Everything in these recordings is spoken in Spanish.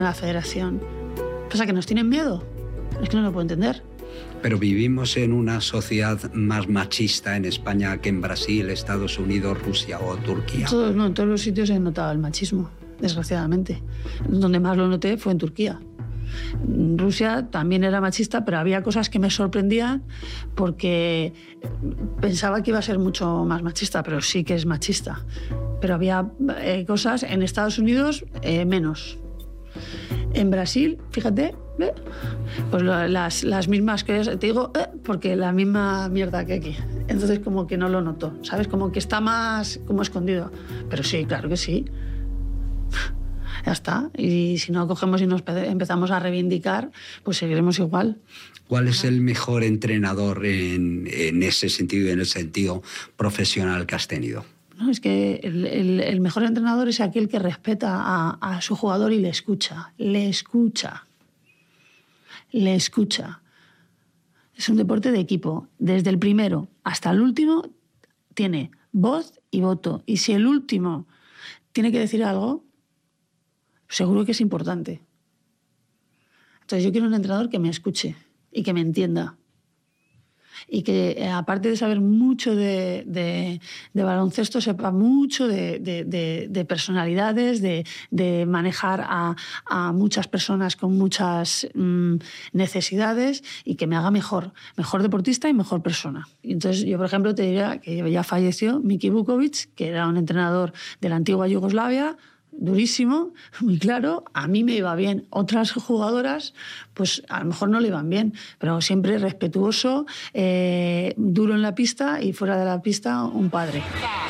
la federación. Pasa que nos tienen miedo. Es que no lo puedo entender. Pero vivimos en una sociedad más machista en España que en Brasil, Estados Unidos, Rusia o Turquía. En todos los sitios he notado el machismo, desgraciadamente. Donde más lo noté fue en Turquía. Rusia también era machista, pero había cosas que me sorprendían porque pensaba que iba a ser mucho más machista, pero sí que es machista. Pero había cosas en Estados Unidos menos. En Brasil, fíjate, pues las mismas que te digo, porque la misma mierda que aquí. Entonces como que no lo noto, ¿sabes? Como que está más como escondido. Pero sí, claro que sí. Ya está. Y si no cogemos y nos empezamos a reivindicar, pues seguiremos igual. ¿Cuál es el mejor entrenador en ese sentido y en el sentido profesional que has tenido? No, es que el mejor entrenador es aquel que respeta a su jugador y le escucha. Le escucha. Le escucha. Es un deporte de equipo. Desde el primero hasta el último tiene voz y voto. Y si el último tiene que decir algo, seguro que es importante. Entonces yo quiero un entrenador que me escuche y que me entienda. Y que, aparte de saber mucho de baloncesto, sepa mucho de personalidades, de manejar a muchas personas con muchas necesidades y que me haga mejor deportista y mejor persona. Entonces yo, por ejemplo, te diría que ya falleció Miki Vukovic, que era un entrenador de la antigua Yugoslavia, durísimo, muy claro, a mí me iba bien. Otras jugadoras, pues a lo mejor no le iban bien, pero siempre respetuoso, duro en la pista y fuera de la pista un padre.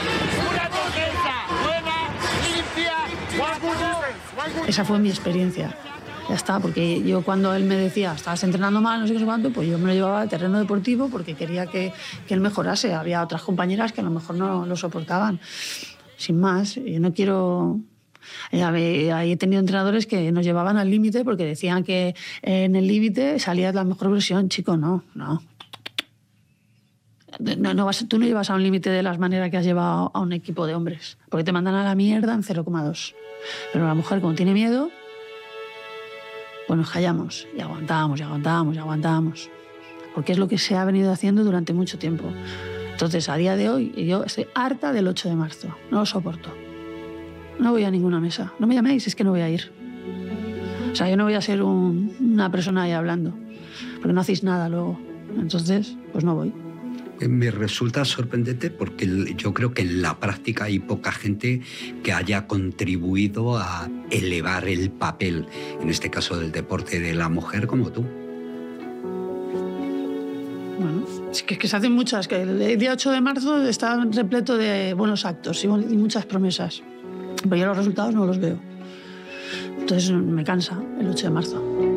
Esa fue mi experiencia. Ya está, porque yo cuando él me decía, estabas entrenando mal, no sé qué, cuánto, pues yo me lo llevaba al terreno deportivo porque quería que él mejorase. Había otras compañeras que a lo mejor no lo soportaban. Sin más, yo no quiero... Ahí he tenido entrenadores que nos llevaban al límite porque decían que en el límite salía la mejor versión. Chico, no. Tú no llevas a un límite de las maneras que has llevado a un equipo de hombres, porque te mandan a la mierda en 0,2. Pero la mujer, como tiene miedo, pues nos callamos y aguantamos. Porque es lo que se ha venido haciendo durante mucho tiempo. Entonces, a día de hoy, yo estoy harta del 8 de marzo. No lo soporto. No voy a ninguna mesa. No me llaméis, es que no voy a ir. O sea, yo no voy a ser una persona ahí hablando, porque no hacéis nada luego. Entonces, pues no voy. Me resulta sorprendente porque yo creo que en la práctica hay poca gente que haya contribuido a elevar el papel, en este caso del deporte, de la mujer como tú. Bueno, es que se hacen muchas. Que el día 8 de marzo está repleto de buenos actos y muchas promesas. Pero yo los resultados no los veo. Entonces me cansa el 8 de marzo.